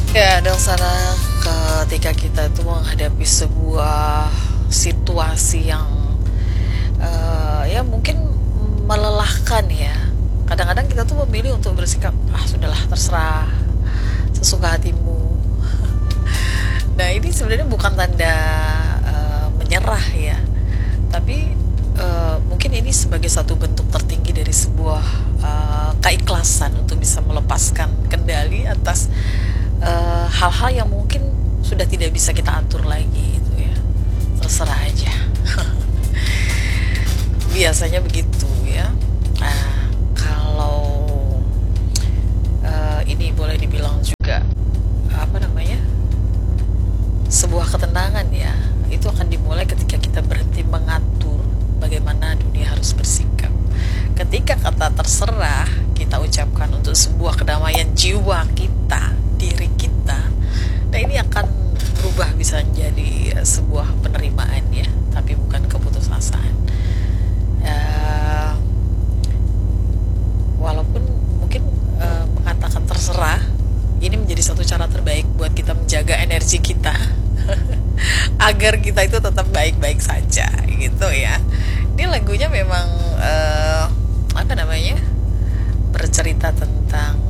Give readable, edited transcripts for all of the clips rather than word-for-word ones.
Ya, dan sana ketika kita itu menghadapi sebuah situasi yang ya mungkin melelahkan ya. Kadang-kadang kita tuh memilih untuk bersikap, ah sudahlah terserah, sesuka hatimu. Nah ini sebenarnya bukan tanda menyerah ya, tapi mungkin ini sebagai satu bentuk tertinggi dari sebuah keikhlasan untuk bisa melepaskan kendali atas hal-hal yang mungkin sudah tidak bisa kita atur lagi itu ya, terserah aja. Biasanya begitu ya. Nah, kalau ini boleh dibilang juga apa namanya, sebuah ketenangan ya, itu akan dimulai ketika kita berhenti mengatur bagaimana dunia harus bersikap. Ketika kata terserah kita ucapkan untuk sebuah kedamaian jiwa kita, diri kita, nah ini akan berubah bisa menjadi sebuah penerimaan ya, tapi bukan keputusasaan. Ya, walaupun mungkin mengatakan terserah ini menjadi satu cara terbaik buat kita menjaga energi kita agar kita itu tetap baik-baik saja gitu ya. Ini lagunya memang apa namanya, bercerita tentang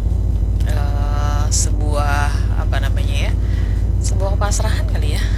sebuah apa namanya ya, sebuah pasrahan kali ya.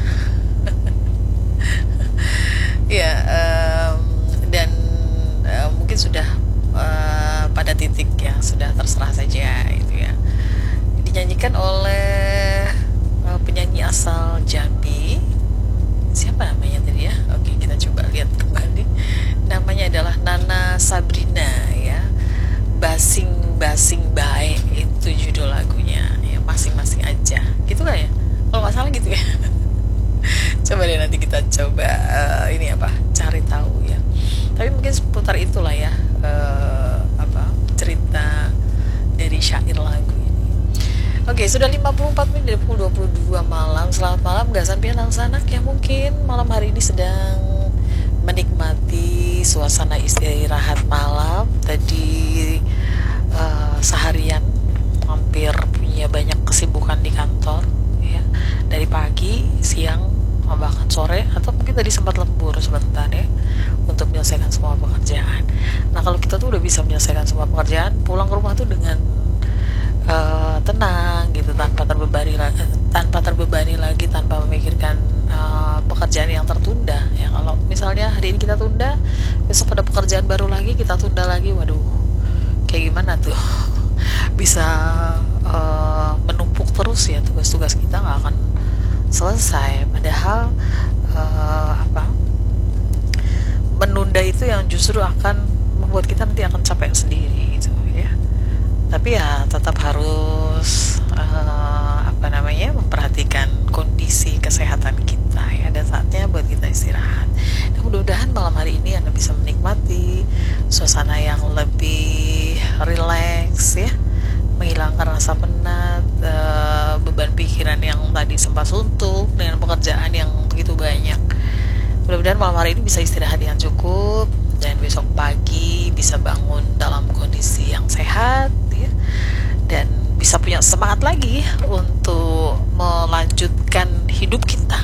Ya, dan mungkin sudah pada titik yang sudah terserah saja itu ya. Dinyanyikan oleh penyanyi asal Jambi. Siapa namanya tadi ya? Oke, kita coba lihat kembali. Namanya adalah Nana Sabrina ya. Basing-basing baik itu judul lagunya ya, masing-masing aja. Gitu kan ya? Kalau nggak salah gitu ya. Coba deh nanti kita coba ini apa, cari tahu ya. Tapi mungkin seputar itulah ya, apa cerita dari syair lagu ini. Oke, sudah 54 menit dari pukul 22 malam. Selamat malam gasan pian sanak yang mungkin malam hari ini sedang menikmati suasana istirahat malam. Tadi seharian hampir punya banyak kesibukan di kantor ya, dari pagi, siang, bahkan sore, atau mungkin tadi sempat lembur sebentar ya untuk menyelesaikan semua pekerjaan. Nah kalau kita tuh udah bisa menyelesaikan semua pekerjaan, pulang ke rumah tuh dengan tenang gitu, tanpa terbebani lagi, tanpa memikirkan pekerjaan yang tertunda ya. Kalau misalnya hari ini kita tunda, besok ada pekerjaan baru lagi kita tunda lagi, waduh kayak gimana tuh. Bisa menumpuk terus ya, tugas-tugas kita nggak akan selesai. Padahal apa, menunda itu yang justru akan membuat kita nanti akan capek sendiri gitu ya. Tapi ya tetap harus apa namanya, memperhatikan kondisi kesehatan kita ya. Ada saatnya buat kita istirahat. Dan mudah-mudahan malam hari ini Anda bisa menikmati suasana yang lebih rileks ya, menghilangkan rasa penat, beban pikiran yang tadi sempat suntuk dengan pekerjaan yang begitu banyak. Mudah-mudahan malam hari ini bisa istirahat yang cukup, dan besok pagi bisa bangun dalam kondisi yang sehat ya, dan bisa punya semangat lagi untuk melanjutkan hidup kita.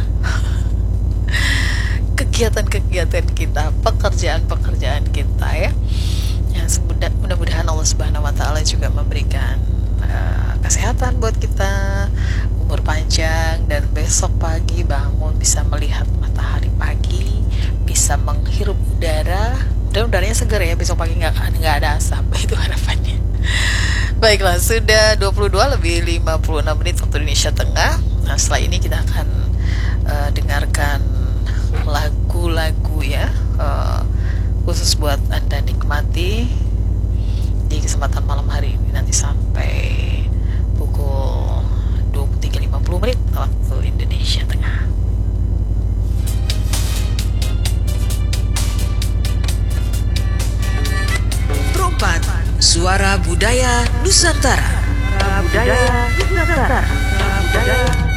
Kegiatan-kegiatan kita, pekerjaan-pekerjaan kita ya. Mudah-mudahan Allah Subhanahu wa taala juga memberikan kesehatan buat kita, umur panjang, dan besok pagi bangun bisa melihat matahari pagi, bisa menghirup udara, dan udaranya segar ya, besok pagi nggak ada asap. Itu harapannya. Baiklah, sudah 22 lebih 56 menit waktu Indonesia Tengah. Nah, setelah ini kita akan dengarkan lagu-lagu ya, khusus buat Anda nikmati di kesempatan malam hari ini nanti sampai pukul 23.50 menit waktu Indonesia Tengah. Perempat, suara budaya Nusantara. Budaya Nusantara.